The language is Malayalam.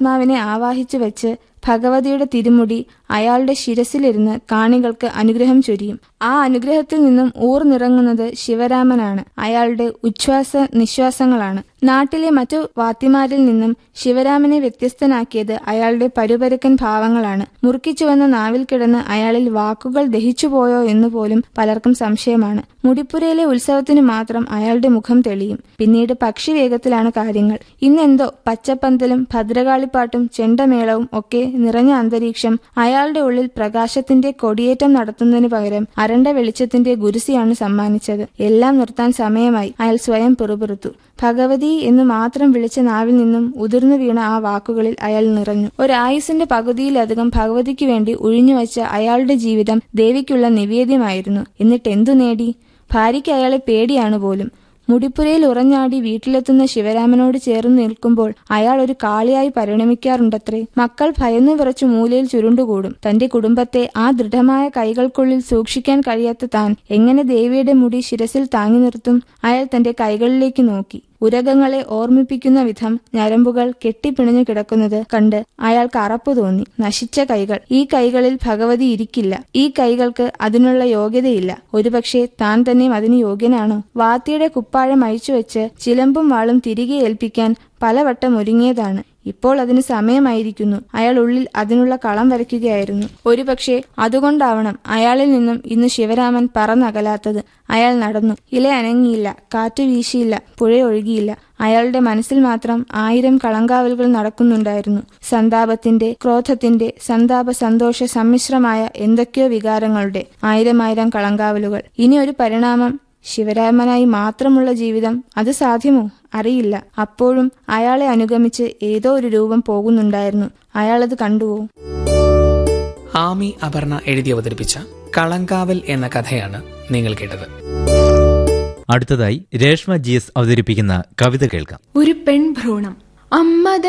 ആത്മാവിനെ ആവാഹിച്ചു വെച്ച് ഭഗവതിയുടെ തിരുമുടി അയാളുടെ ശിരസിലിരുന്ന് കാണികൾക്ക് അനുഗ്രഹം ചൊരിയും. ആ അനുഗ്രഹത്തിൽ നിന്നും ഊർന്നിറങ്ങുന്നത് ശിവരാമനാണ്. അയാളുടെ ഉച്ഛ്വാസ നിശ്വാസങ്ങളാണ്. നാട്ടിലെ മറ്റു വാത്തിമാരിൽ നിന്നും ശിവരാമനെ വ്യത്യസ്തനാക്കിയത് അയാളുടെ പരുപരുക്കൻ ഭാവങ്ങളാണ്. മുറുക്കിച്ചുവന്ന നാവിൽ കിടന്ന് അയാളിൽ വാക്കുകൾ ദഹിച്ചുപോയോ എന്നുപോലും പലർക്കും സംശയമാണ്. മുടിപ്പുരയിലെ ഉത്സവത്തിന് മാത്രം അയാളുടെ മുഖം തെളിയും. പിന്നീട് പക്ഷിവേഗത്തിലാണ് കാര്യങ്ങൾ. ഇന്നെന്തോ പച്ചപ്പന്തലും ഭദ്രകാളിപ്പാട്ടും ചെണ്ടമേളവും ഒക്കെ നിറഞ്ഞ അന്തരീക്ഷം അയാളുടെ ഉള്ളിൽ പ്രകാശത്തിന്റെ കൊടിയേറ്റം നടത്തുന്നതിന് പകരം അരണ്ട വെളിച്ചത്തിന്റെ ഗുരുസിയാണ് സമ്മാനിച്ചത്. എല്ലാം നിർത്താൻ സമയമായി. അയാൾ സ്വയം പിറുപിറുത്തു. ഭഗവതി എന്ന് മാത്രം വിളിച്ച നാവിൽ നിന്നും ഉതിർന്നു വീണ ആ വാക്കുകളിൽ അയാൾ നിറഞ്ഞു. ഒരായുസിന്റെ പകുതിയിലധികം ഭഗവതിക്ക് വേണ്ടി ഒഴിഞ്ഞുവച്ച അയാളുടെ ജീവിതം ദേവിക്കുള്ള നിവേദ്യമായിരുന്നു. എന്നിട്ടെന്തു നേടി? ഭാര്യയ്ക്ക് അയാളെ പേടിയാണ് പോലും. മുടിപ്പുരയിൽ ഉറഞ്ഞാടി വീട്ടിലെത്തുന്ന ശിവരാമനോട് ചേർന്ന് നിൽക്കുമ്പോൾ അയാൾ ഒരു കാളിയായി പരിണമിക്കാറുണ്ടത്രേ. മക്കൾ ഭയന്നു വിറച്ചു മൂലയിൽ ചുരുണ്ടുകൂടും. തന്റെ കുടുംബത്തെ ആ ദൃഢമായ കൈകൾക്കുള്ളിൽ സൂക്ഷിക്കാൻ കഴിയാത്ത താൻ എങ്ങനെ ദേവിയുടെ മുടി ശിരസിൽ താങ്ങി നിർത്തും? അയാൾ തന്റെ കൈകളിലേക്ക് നോക്കി. ഉരകങ്ങളെ ഓർമ്മിപ്പിക്കുന്ന വിധം ഞരമ്പുകൾ കെട്ടിപ്പിണഞ്ഞു കിടക്കുന്നത് കണ്ട് അയാൾക്ക് അറപ്പു തോന്നി. നശിച്ച കൈകൾ. ഈ കൈകളിൽ ഭഗവതി ഇരിക്കില്ല. ഈ കൈകൾക്ക് അതിനുള്ള യോഗ്യതയില്ല. ഒരുപക്ഷെ താൻ തന്നെ അതിന് യോഗ്യനാണോ? വാത്തിയുടെ കുപ്പാഴം അഴിച്ചുവെച്ച് ചിലമ്പും വാളും തിരികെ ഏൽപ്പിക്കാൻ പലവട്ടം ഒരുങ്ങിയതാണ്. ഇപ്പോൾ അതിന് സമയമായിരിക്കുന്നു. അയാൾ ഉള്ളിൽ അതിനുള്ള കളം വരയ്ക്കുകയായിരുന്നു. ഒരുപക്ഷെ അതുകൊണ്ടാവണം അയാളിൽ നിന്നും ഇന്ന് ശിവരാമൻ പറന്നകലാത്തത്. അയാൾ നടന്നു. ഇല അനങ്ങിയില്ല, കാറ്റ് വീശിയില്ല, പുഴയൊഴുകിയില്ല. അയാളുടെ മനസ്സിൽ മാത്രം 1000 കളങ്കാവലുകൾ നടക്കുന്നുണ്ടായിരുന്നു. സന്താപത്തിന്റെ, ക്രോധത്തിന്റെ, സന്താപ സന്തോഷ സമ്മിശ്രമായ എന്തൊക്കെയോ വികാരങ്ങളുടെ 1000 കളങ്കാവലുകൾ. ഇനി ഒരു പരിണാമം. ശിവരാമനായി മാത്രമുള്ള ജീവിതം, അത് സാധ്യമോ? അറിയില്ല. അപ്പോഴും അയാളെ അനുഗമിച്ച് ഏതോ ഒരു രൂപം പോകുന്നുണ്ടായിരുന്നു. അയാളത് കണ്ടുവോ? ആമി അപർണ എഴുതി അവതരിപ്പിച്ച കളങ്കാവൽ എന്ന കഥയാണ് നിങ്ങൾ കേട്ടത്. അടുത്തതായി രേഷ്മ GS അവതരിപ്പിക്കുന്ന കവിത കേൾക്കാം. ഒരു പെൺഭ്രൂണം. അമ്മ